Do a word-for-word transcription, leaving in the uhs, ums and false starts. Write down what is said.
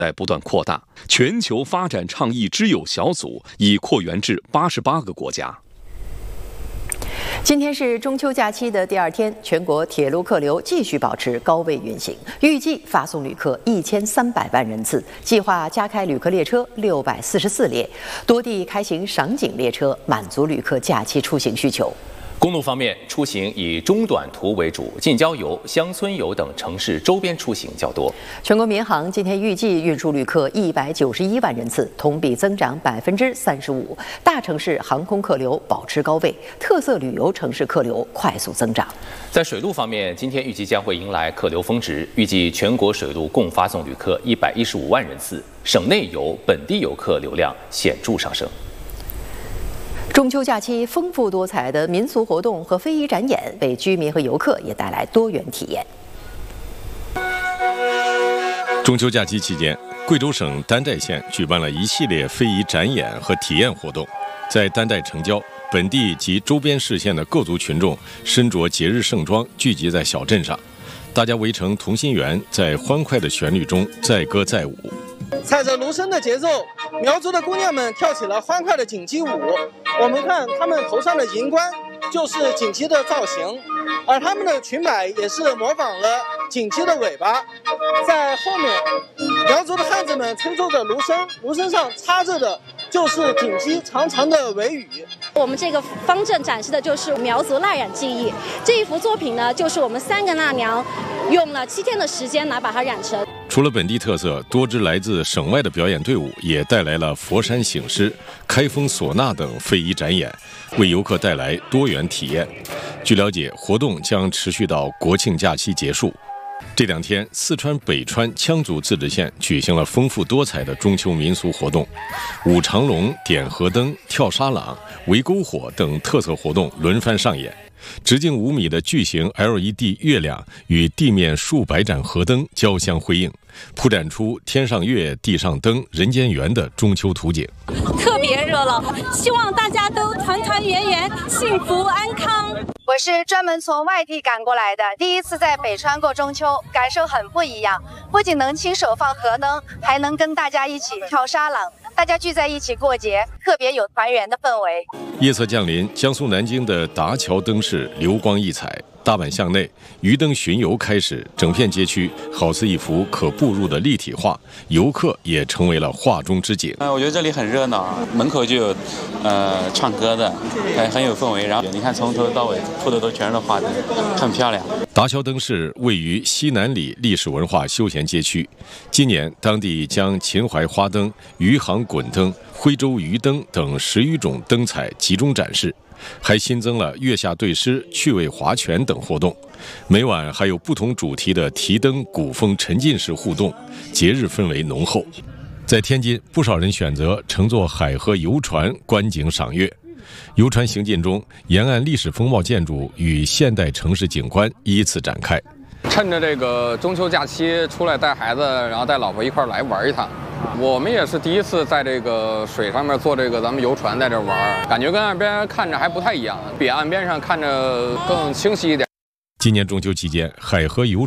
在不断扩大，全球发展倡议知友小组已扩员至八十八个国家。 今天是中秋假期的第二天，全国铁路客流继续保持高位运行，预计发送旅客一千三百万人次，计划加开旅客列车六百四十四列，多地开行赏景列车，满足旅客假期出行需求。 公路方面，出行以中短途为主，近郊游、乡村游等城市周边出行较多。 全国民航今天预计运输旅客一百九十一万人次，同比增长百分之三十五。大城市航空客流保持高位，特色旅游城市客流快速增长。 在水路方面，今天预计将会迎来客流峰值，预计全国水路共发送旅客一百一十五万人次，省内游、本地游客流量显著上升。 中秋假期丰富多彩的民俗活动和非遗展演，为居民和游客也带来多元体验。 中秋假期期间，贵州省丹寨县举办了一系列非遗展演和体验活动。在丹寨城郊，本地及周边市县的各族群众身着节日盛装，聚集在小镇上，大家围成同心圆，在欢快的旋律中载歌载舞。 踩着芦笙的节奏，苗族的姑娘们跳起了欢快的锦鸡舞。我们看她们头上的银冠就是锦鸡的造型，而她们的裙摆也是模仿了锦鸡的尾巴。在后面，苗族的汉子们吹奏着芦笙，芦笙上插着的就是锦鸡长长的尾羽。 我们这个方阵展示的就是苗族蜡染技艺，这一幅作品呢，就是我们三个纳娘用了七天的时间来把它染成。 除了本地特色，多支来自省外的表演队伍也带来了佛山醒狮、开封唢呐等非遗展演，为游客带来多元体验。据了解，活动将持续到国庆假期结束。这两天，四川北川羌族自治县举行了丰富多彩的中秋民俗活动，舞长龙、点河灯、跳沙朗、围篝火等特色活动轮番上演。直径五米的巨型 L E D 月亮与地面数百盏河灯交相辉映，铺展出天上月、地上灯、人间圆的中秋图景。 特别热闹，希望大家都团团圆圆、幸福安康。 我是专门从外地赶过来的，第一次在北川过中秋，感受很不一样。不仅能亲手放河灯，还能跟大家一起跳沙朗，大家聚在一起过节，特别有团圆的氛围。 夜色降临，江苏南京的达桥灯饰流光溢彩。大阪巷内，鱼灯巡游开始，整片街区好似一幅可步入的立体画，游客也成为了画中之景。 呃，我觉得这里很热闹，门口就有呃唱歌的，还很有氛围。然后你看从头到尾铺的都全是花灯，很漂亮。 达桥灯饰位于西南里历史文化休闲街区，今年当地将秦淮花灯、余杭滚灯、徽州鱼灯等十余种灯彩集中展示。还新增了月下对诗、趣味划拳等活动，每晚还有不同主题的提灯、古风沉浸式互动，节日氛围浓厚。在天津，不少人选择乘坐海河游船观景赏月。游船行进中，沿岸历史风貌建筑与现代城市景观依次展开。 趁着这个中秋假期出来带孩子，然后带老婆一块来玩一趟。我们也是第一次在这个水上面坐这个咱们游船在这玩，感觉跟岸边看着还不太一样，比岸边上看着更清晰一点。 今年中秋期间，海河游